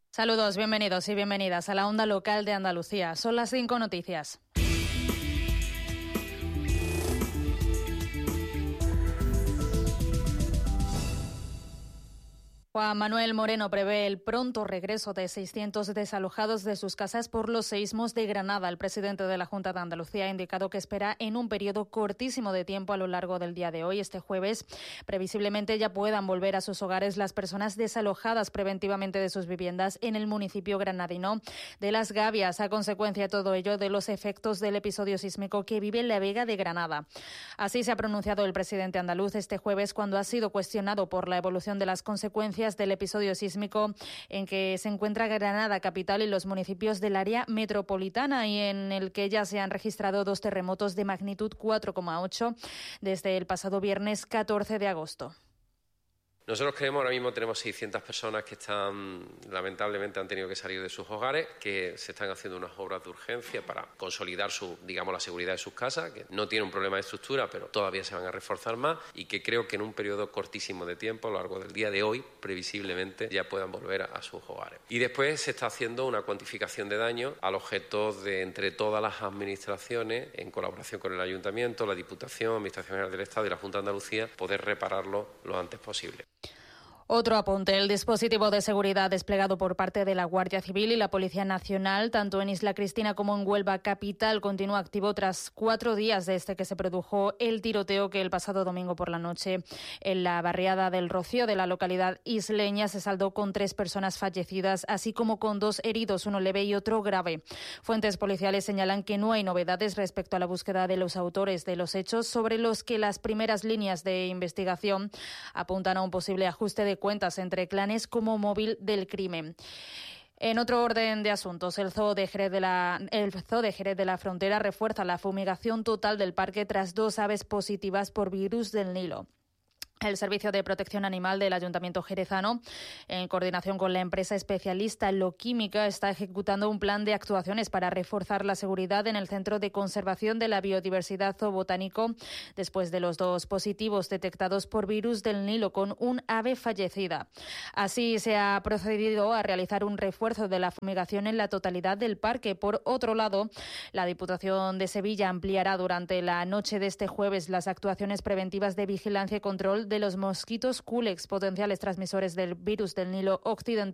Saludos, bienvenidos y bienvenidas a la Onda Local de Andalucía. Son las 5 noticias. Juan Manuel Moreno prevé el pronto regreso de 600 desalojados de sus casas por los seísmos de Granada. El presidente de la Junta de Andalucía ha indicado que espera en un periodo cortísimo de tiempo a lo largo del día de hoy, este jueves, previsiblemente ya puedan volver a sus hogares las personas desalojadas preventivamente de sus viviendas en el municipio granadino de Las Gavias, a consecuencia de todo ello de los efectos del episodio sísmico que vive la Vega de Granada. Así se ha pronunciado el presidente andaluz este jueves cuando ha sido cuestionado por la evolución de las consecuencias del episodio sísmico en que se encuentra Granada capital y los municipios del área metropolitana, y en el que ya se han registrado 2 terremotos de magnitud 4,8 desde el pasado viernes 14 de agosto. Nosotros creemos, ahora mismo tenemos 600 personas que lamentablemente han tenido que salir de sus hogares, que se están haciendo unas obras de urgencia para consolidar la seguridad de sus casas, que no tiene un problema de estructura, pero todavía se van a reforzar más, y que creo que en un periodo cortísimo de tiempo, a lo largo del día de hoy, previsiblemente ya puedan volver a sus hogares. Y después se está haciendo una cuantificación de daños al objeto de, entre todas las administraciones, en colaboración con el Ayuntamiento, la Diputación, Administración General del Estado y la Junta de Andalucía, poder repararlo lo antes posible. Otro apunte, el dispositivo de seguridad desplegado por parte de la Guardia Civil y la Policía Nacional, tanto en Isla Cristina como en Huelva capital, continúa activo tras 4 días desde que se produjo el tiroteo que el pasado domingo por la noche en la barriada del Rocío de la localidad isleña se saldó con 3 personas fallecidas, así como con 2 heridos, uno leve y otro grave. Fuentes policiales señalan que no hay novedades respecto a la búsqueda de los autores de los hechos, sobre los que las primeras líneas de investigación apuntan a un posible ajuste de cuentas entre clanes como móvil del crimen. En otro orden de asuntos, el Zoo de Jerez de la Frontera refuerza la fumigación total del parque tras 2 aves positivas por virus del Nilo. El Servicio de Protección Animal del Ayuntamiento jerezano, en coordinación con la empresa especialista Loquímica, está ejecutando un plan de actuaciones para reforzar la seguridad en el Centro de Conservación de la Biodiversidad Zoobotánico, después de los 2 positivos detectados por virus del Nilo con un ave fallecida. Así se ha procedido a realizar un refuerzo de la fumigación en la totalidad del parque. Por otro lado, la Diputación de Sevilla ampliará durante la noche de este jueves las actuaciones preventivas de vigilancia y control de los mosquitos Culex, potenciales transmisores del virus del Nilo occidental